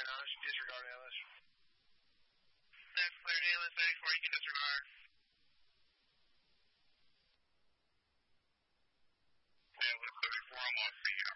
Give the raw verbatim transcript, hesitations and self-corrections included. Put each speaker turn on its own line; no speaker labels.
Alice. Disregard Alice.
That's clear, Alice. X four, you can disregard.
Alice thirty-four, I'm on C.